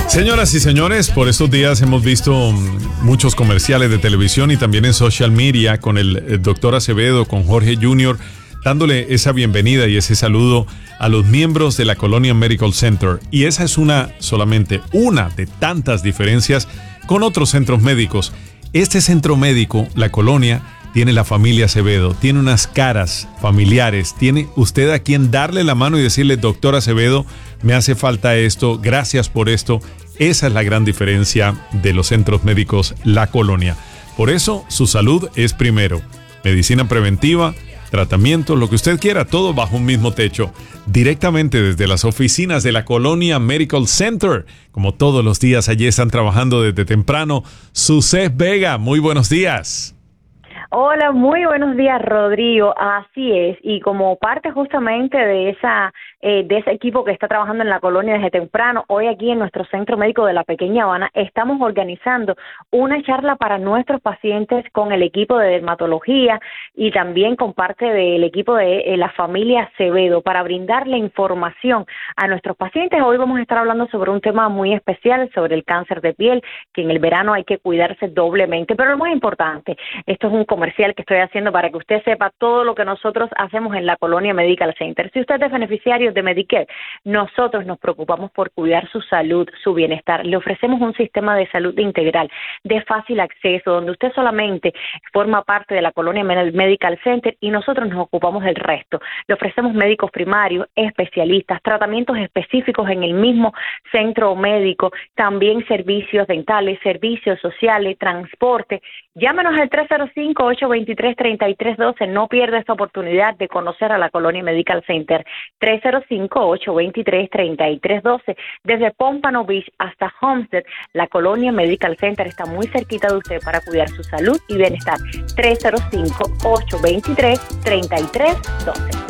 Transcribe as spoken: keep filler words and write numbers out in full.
Señoras y señores, por estos días hemos visto muchos comerciales de televisión y también en social media con el doctor Acevedo, con Jorge junior, dándole esa bienvenida y ese saludo a los miembros de la Colonia Medical Center. Y esa es una, solamente una de tantas diferencias con otros centros médicos. Este centro médico, la Colonia, tiene la familia Acevedo, tiene unas caras familiares, tiene usted a quien darle la mano y decirle, doctor Acevedo, me hace falta esto, gracias por esto. Esa es la gran diferencia de los centros médicos La Colonia. Por eso, su salud es primero. Medicina preventiva, tratamiento, lo que usted quiera, todo bajo un mismo techo. Directamente desde las oficinas de la Colonia Medical Center. Como todos los días, allí están trabajando desde temprano. Susé Vega, muy buenos días. Hola, muy buenos días, Rodrigo. Así es, y como parte justamente de esa eh, de ese equipo que está trabajando en la Colonia desde temprano, hoy aquí en nuestro Centro Médico de la Pequeña Habana estamos organizando una charla para nuestros pacientes con el equipo de dermatología y también con parte del equipo de eh, la familia Acevedo para brindarle información a nuestros pacientes. Hoy vamos a estar hablando sobre un tema muy especial, sobre el cáncer de piel, que en el verano hay que cuidarse doblemente, pero lo más importante, esto es un comercial que estoy haciendo para que usted sepa todo lo que nosotros hacemos en la Colonia Medical Center. Si usted es beneficiario de Medicare, nosotros nos preocupamos por cuidar su salud, su bienestar. Le ofrecemos un sistema de salud integral, de fácil acceso, donde usted solamente forma parte de la Colonia Medical Center y nosotros nos ocupamos del resto. Le ofrecemos médicos primarios, especialistas, tratamientos específicos en el mismo centro médico, también servicios dentales, servicios sociales, transporte. Llámenos al tres cero cinco, ocho dos tres, tres tres uno dos. No pierda esta oportunidad de conocer a la Colonia Medical Center. tres cero cinco, ocho dos tres, tres tres uno dos. Desde Pompano Beach hasta Homestead, la Colonia Medical Center está muy cerquita de usted para cuidar su salud y bienestar. tres cero cinco, ocho dos tres, tres tres uno dos.